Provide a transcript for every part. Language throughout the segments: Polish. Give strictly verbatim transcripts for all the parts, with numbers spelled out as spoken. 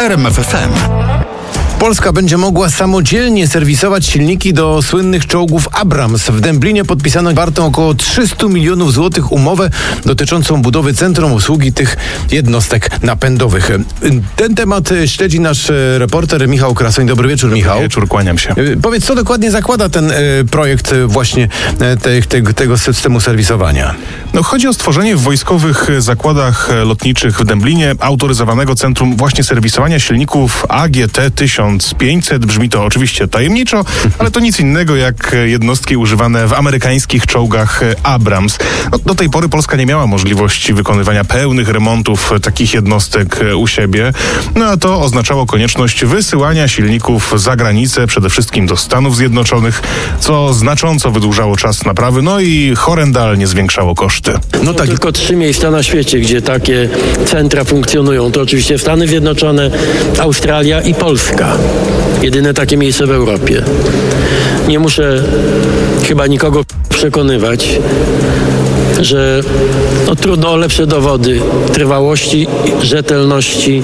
R M F F M. Polska będzie mogła samodzielnie serwisować silniki do słynnych czołgów Abrams. W Dęblinie podpisano wartą około trzysta milionów złotych umowę dotyczącą budowy centrum obsługi tych jednostek napędowych. Ten temat śledzi nasz reporter Michał Krasoń. Dobry wieczór, Michał. Dobry wieczór, kłaniam się. Powiedz, co dokładnie zakłada ten projekt właśnie te, te, tego systemu serwisowania? No, chodzi o stworzenie w wojskowych zakładach lotniczych w Dęblinie autoryzowanego centrum właśnie serwisowania silników A G T tysiąc pięćset. Brzmi to oczywiście tajemniczo, ale to nic innego jak jednostki używane w amerykańskich czołgach Abrams. No, do tej pory Polska nie miała możliwości wykonywania pełnych remontów takich jednostek u siebie, no a to oznaczało konieczność wysyłania silników za granicę, przede wszystkim do Stanów Zjednoczonych, co znacząco wydłużało czas naprawy, no i horrendalnie zwiększało koszty. No tak. Tylko trzy miejsca na świecie, gdzie takie centra funkcjonują. To oczywiście Stany Zjednoczone, Australia i Polska. Jedyne takie miejsce w Europie. Nie muszę chyba nikogo przekonywać, że no, trudno o lepsze dowody trwałości, rzetelności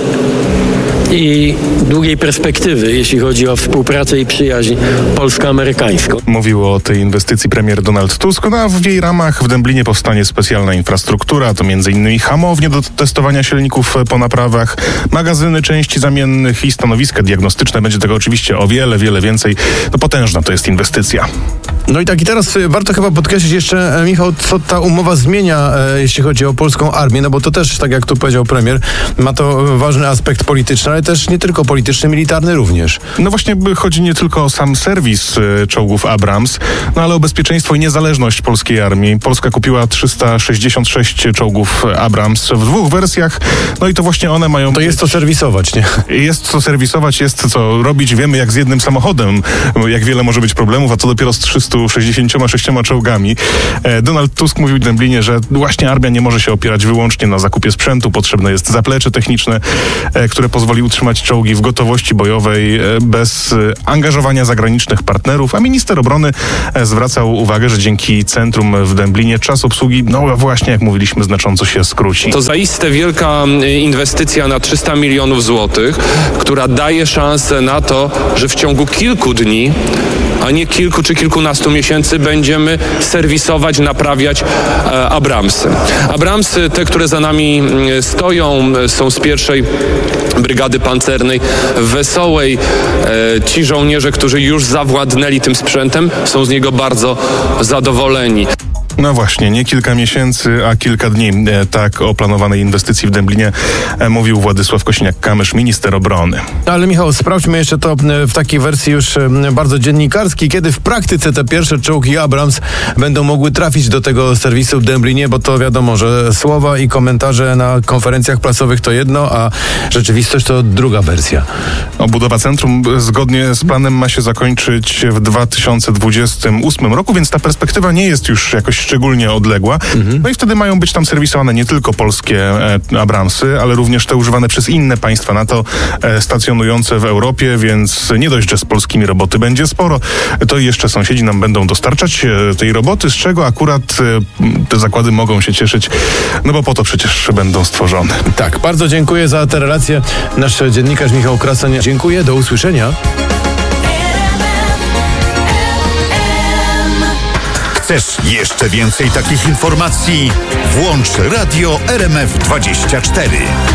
i długiej perspektywy, jeśli chodzi o współpracę i przyjaźń polsko-amerykańską. Mówił o tej inwestycji premier Donald Tusk, no a w jej ramach w Dęblinie powstanie specjalna infrastruktura, to między innymi hamownie do testowania silników po naprawach, magazyny części zamiennych i stanowiska diagnostyczne. Będzie tego oczywiście o wiele, wiele więcej. No potężna to jest inwestycja. No i tak, i teraz warto chyba podkreślić jeszcze, Michał, co ta umowa zmienia, e, jeśli chodzi o polską armię, no bo to też, tak jak tu powiedział premier, ma to ważny aspekt polityczny, ale też nie tylko polityczny, militarny również. No właśnie chodzi nie tylko o sam serwis y, czołgów Abrams, no ale o bezpieczeństwo i niezależność polskiej armii. Polska kupiła trzysta sześćdziesiąt sześć czołgów Abrams w dwóch wersjach, no i to właśnie one mają... To jest co serwisować, nie? Jest co serwisować, jest co robić. Wiemy, jak z jednym samochodem, jak wiele może być problemów, a co dopiero z trzysta sześćdziesiąt sześć czołgami. Donald Tusk mówił w Dęblinie, że właśnie armia nie może się opierać wyłącznie na zakupie sprzętu. Potrzebne jest zaplecze techniczne, które pozwoli utrzymać czołgi w gotowości bojowej bez angażowania zagranicznych partnerów. A minister obrony zwracał uwagę, że dzięki centrum w Dęblinie czas obsługi, no właśnie jak mówiliśmy, znacząco się skróci. To zaiste wielka inwestycja na trzysta milionów złotych, która daje szansę na to, że w ciągu kilku dni, a nie kilku czy kilkunastu miesięcy będziemy serwisować, naprawiać e, Abramsy. Abramsy, te, które za nami stoją, są z pierwszej Brygady Pancernej w Wesołej. E, ci żołnierze, którzy już zawładnęli tym sprzętem, są z niego bardzo zadowoleni. No właśnie, nie kilka miesięcy, a kilka dni. Tak o planowanej inwestycji w Dęblinie mówił Władysław Kosiniak-Kamysz, minister obrony. Ale Michał, sprawdźmy jeszcze to w takiej wersji już bardzo dziennikarskiej, kiedy w praktyce te pierwsze czołgi Abrams będą mogły trafić do tego serwisu w Dęblinie, bo to wiadomo, że słowa i komentarze na konferencjach prasowych to jedno, a rzeczywistość to druga wersja. O, budowa centrum zgodnie z planem ma się zakończyć w dwa tysiące dwudziestym ósmym roku, więc ta perspektywa nie jest już jakoś szczególnie odległa. Mhm. No i wtedy mają być tam serwisowane nie tylko polskie e, Abramsy, ale również te używane przez inne państwa NATO e, stacjonujące w Europie, więc nie dość, że z polskimi roboty będzie sporo, to i jeszcze sąsiedzi nam będą dostarczać e, tej roboty, z czego akurat e, te zakłady mogą się cieszyć, no bo po to przecież będą stworzone. Tak, bardzo dziękuję za tę relację. Nasz dziennikarz Michał Krasoń. Dziękuję, do usłyszenia. Chcesz jeszcze więcej takich informacji? Włącz Radio R M F dwadzieścia cztery.